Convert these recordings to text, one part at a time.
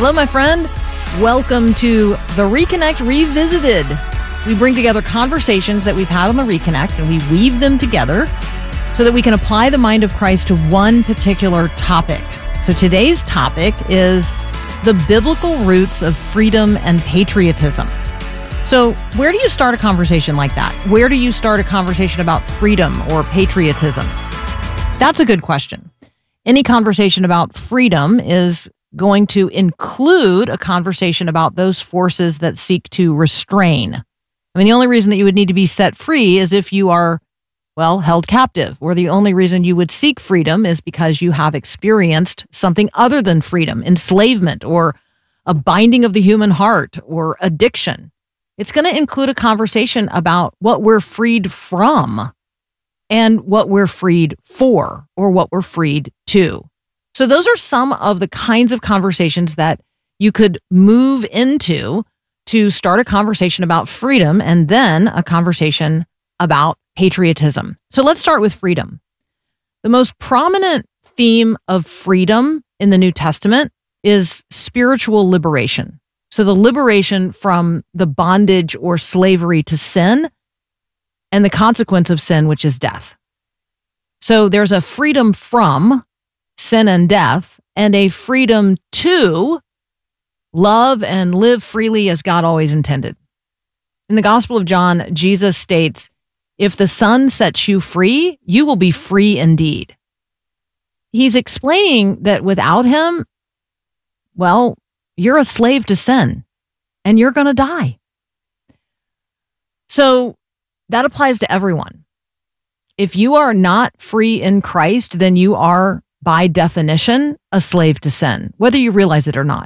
Hello, my friend. Welcome to the Reconnect Revisited. We bring together conversations that we've had on the Reconnect and we weave them together so that we can apply the mind of Christ to one particular topic. So today's topic is the biblical roots of freedom and patriotism. So where do you start a conversation like that? Where do you start a conversation about freedom or patriotism? That's a good question. Any conversation about freedom is going to include a conversation about those forces that seek to restrain. I mean, the only reason that you would need to be set free is if you are, well, held captive, or the only reason you would seek freedom is because you have experienced something other than freedom, enslavement, or a binding of the human heart, or addiction. It's going to include a conversation about what we're freed from and what we're freed for, or what we're freed to. So those are some of the kinds of conversations that you could move into to start a conversation about freedom and then a conversation about patriotism. So let's start with freedom. The most prominent theme of freedom in the New Testament is spiritual liberation. So the liberation from the bondage or slavery to sin and the consequence of sin, which is death. So there's a freedom from sin and death, and a freedom to love and live freely as God always intended. In the Gospel of John, Jesus states, "If the Son sets you free, you will be free indeed." He's explaining that without him, well, you're a slave to sin, and you're going to die. So that applies to everyone. If you are not free in Christ, then you are, by definition, a slave to sin, whether you realize it or not.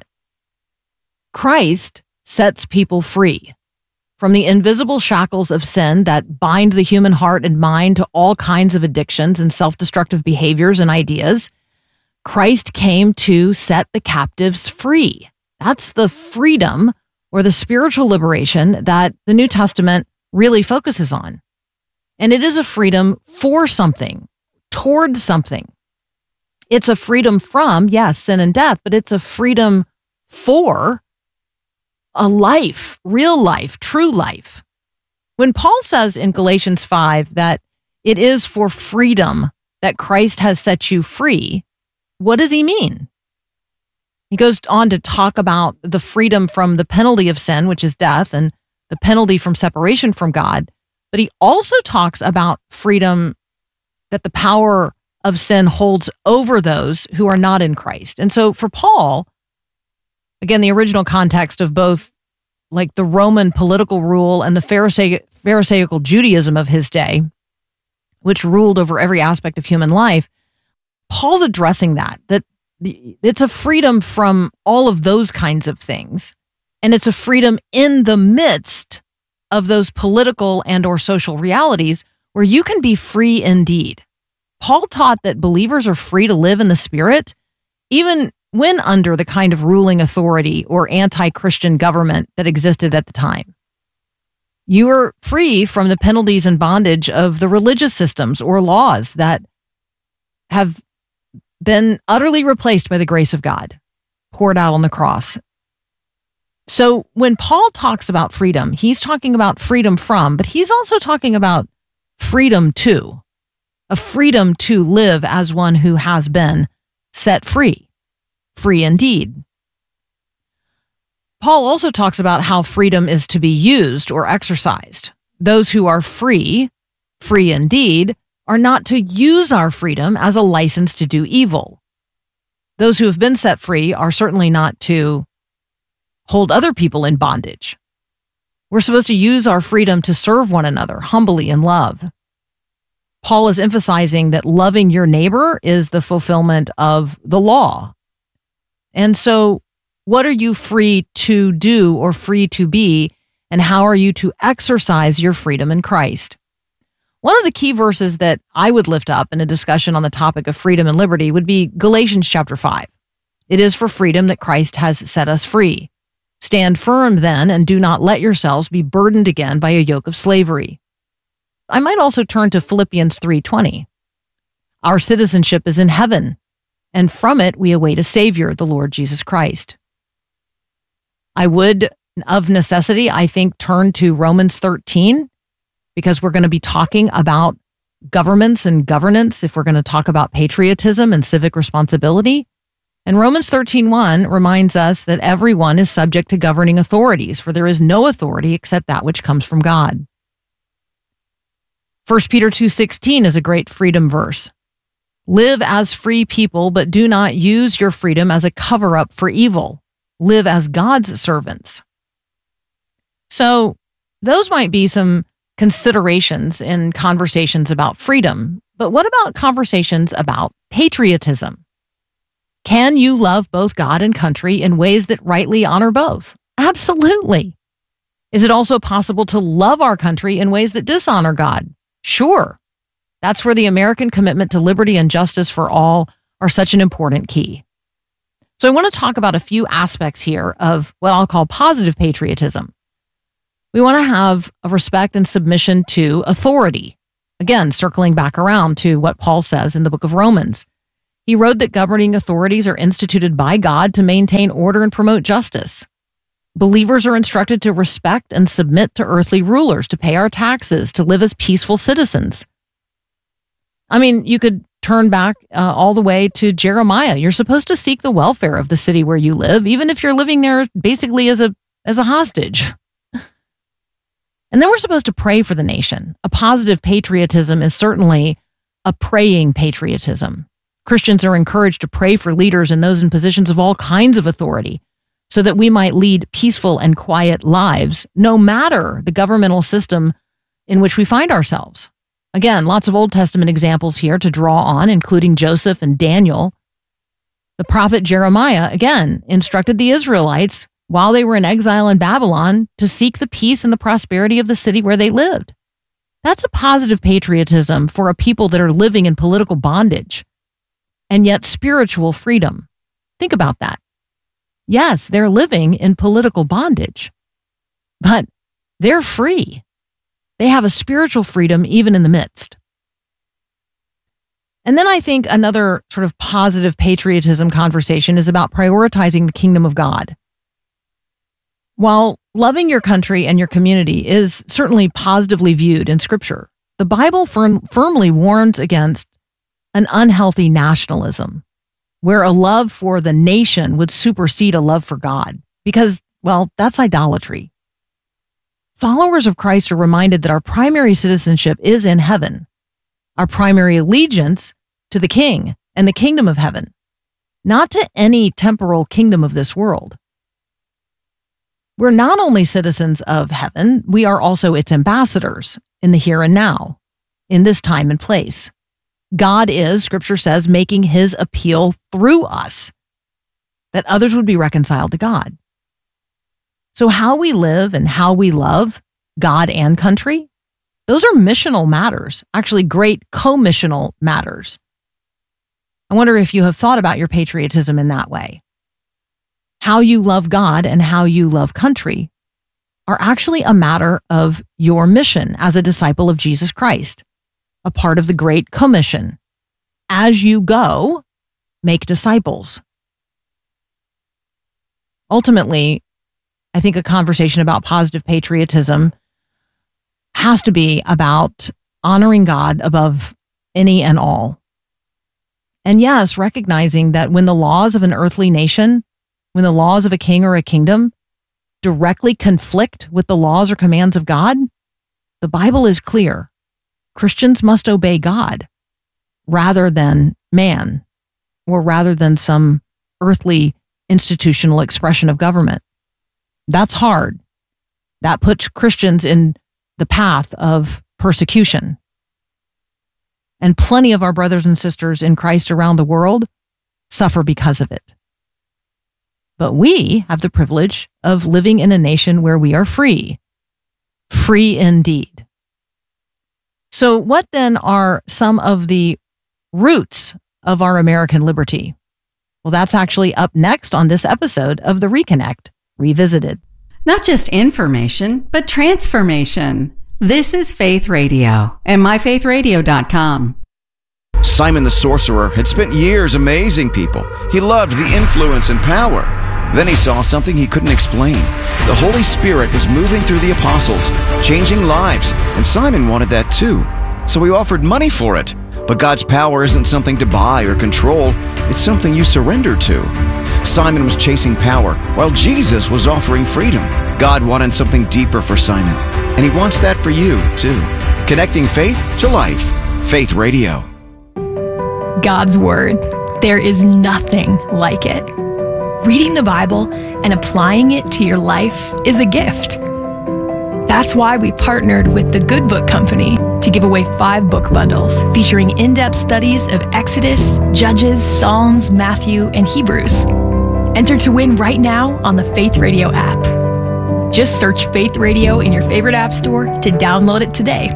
Christ sets people free from the invisible shackles of sin that bind the human heart and mind to all kinds of addictions and self-destructive behaviors and ideas. Christ came to set the captives free. That's the freedom or the spiritual liberation that the New Testament really focuses on. And it is a freedom for something, toward something. It's a freedom from, yes, sin and death, but it's a freedom for a life, real life, true life. When Paul says in Galatians 5 that it is for freedom that Christ has set you free, what does he mean? He goes on to talk about the freedom from the penalty of sin, which is death, and the penalty from separation from God. But he also talks about freedom that the power of sin holds over those who are not in Christ. And so for Paul, again, the original context of both like the Roman political rule and the Pharisaical Judaism of his day, which ruled over every aspect of human life, Paul's addressing that it's a freedom from all of those kinds of things. And it's a freedom in the midst of those political and or social realities where you can be free indeed. Paul taught that believers are free to live in the Spirit, even when under the kind of ruling authority or anti-Christian government that existed at the time. You are free from the penalties and bondage of the religious systems or laws that have been utterly replaced by the grace of God, poured out on the cross. So when Paul talks about freedom, he's talking about freedom from, but he's also talking about freedom to. A freedom to live as one who has been set free, free indeed. Paul also talks about how freedom is to be used or exercised. Those who are free, free indeed, are not to use our freedom as a license to do evil. Those who have been set free are certainly not to hold other people in bondage. We're supposed to use our freedom to serve one another humbly in love. Paul is emphasizing that loving your neighbor is the fulfillment of the law. And so what are you free to do or free to be, and how are you to exercise your freedom in Christ? One of the key verses that I would lift up in a discussion on the topic of freedom and liberty would be Galatians chapter 5. It is for freedom that Christ has set us free. Stand firm then, and do not let yourselves be burdened again by a yoke of slavery. I might also turn to Philippians 3:20. Our citizenship is in heaven, and from it we await a Savior, the Lord Jesus Christ. I would, of necessity, I think, turn to Romans 13, because we're going to be talking about governments and governance if we're going to talk about patriotism and civic responsibility. And Romans 13:1 reminds us that everyone is subject to governing authorities, for there is no authority except that which comes from God. 1 Peter 2:16 is a great freedom verse. Live as free people, but do not use your freedom as a cover-up for evil. Live as God's servants. So those might be some considerations in conversations about freedom. But what about conversations about patriotism? Can you love both God and country in ways that rightly honor both? Absolutely. Is it also possible to love our country in ways that dishonor God? Sure. That's where the American commitment to liberty and justice for all are such an important key. So I want to talk about a few aspects here of what I'll call positive patriotism. We want to have a respect and submission to authority. Again, circling back around to what Paul says in the book of Romans. He wrote that governing authorities are instituted by God to maintain order and promote justice. Believers are instructed to respect and submit to earthly rulers, to pay our taxes, to live as peaceful citizens. I mean, you could turn back all the way to Jeremiah. You're supposed to seek the welfare of the city where you live, even if you're living there basically as a hostage. And then we're supposed to pray for the nation. A positive patriotism is certainly a praying patriotism. Christians are encouraged to pray for leaders and those in positions of all kinds of authority so that we might lead peaceful and quiet lives, no matter the governmental system in which we find ourselves. Again, lots of Old Testament examples here to draw on, including Joseph and Daniel. The prophet Jeremiah, again, instructed the Israelites while they were in exile in Babylon to seek the peace and the prosperity of the city where they lived. That's a positive patriotism for a people that are living in political bondage and yet spiritual freedom. Think about that. Yes, they're living in political bondage, but they're free. They have a spiritual freedom even in the midst. And then I think another sort of positive patriotism conversation is about prioritizing the kingdom of God. While loving your country and your community is certainly positively viewed in Scripture, the Bible firmly warns against an unhealthy nationalism, where a love for the nation would supersede a love for God, because, well, that's idolatry. Followers of Christ are reminded that our primary citizenship is in heaven, our primary allegiance to the King and the kingdom of heaven, not to any temporal kingdom of this world. We're not only citizens of heaven, we are also its ambassadors in the here and now, in this time and place. God is, Scripture says, making his appeal through us, that others would be reconciled to God. So how we live and how we love God and country, those are missional matters, actually great co-missional matters. I wonder if you have thought about your patriotism in that way. How you love God and how you love country are actually a matter of your mission as a disciple of Jesus Christ, a part of the Great Commission. As you go, make disciples. Ultimately, I think a conversation about positive patriotism has to be about honoring God above any and all. And yes, recognizing that when the laws of an earthly nation, when the laws of a king or a kingdom directly conflict with the laws or commands of God, the Bible is clear. Christians must obey God rather than man, or rather than some earthly institutional expression of government. That's hard. That puts Christians in the path of persecution. And plenty of our brothers and sisters in Christ around the world suffer because of it. But we have the privilege of living in a nation where we are free. Free indeed. So what then are some of the roots of our American liberty? Well, that's actually up next on this episode of The Reconnect Revisited. Not just information, but transformation. This is Faith Radio and myfaithradio.com. Simon the sorcerer had spent years amazing people. He loved the influence and power. Then he saw something he couldn't explain. The Holy Spirit was moving through the apostles, changing lives, and Simon wanted that too. So he offered money for it. But God's power isn't something to buy or control. It's something you surrender to. Simon was chasing power, while Jesus was offering freedom. God wanted something deeper for Simon, and he wants that for you too. Connecting faith to life. Faith Radio. God's Word. There is nothing like it. Reading the Bible and applying it to your life is a gift. That's why we partnered with the Good Book Company to give away 5 book bundles featuring in-depth studies of Exodus, Judges, Psalms, Matthew, and Hebrews. Enter to win right now on the Faith Radio app. Just search Faith Radio in your favorite app store to download it today.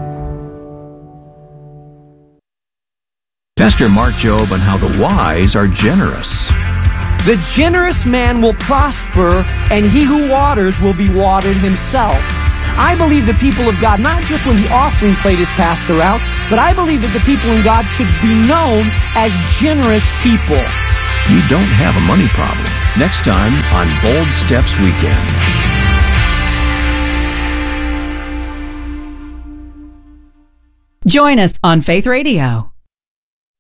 Pastor Mark Jobe on how the wise are generous. The generous man will prosper, and he who waters will be watered himself. I believe the people of God, not just when the offering plate is passed around, but I believe that the people in God should be known as generous people. You don't have a money problem. Next time on Bold Steps Weekend. Join us on Faith Radio.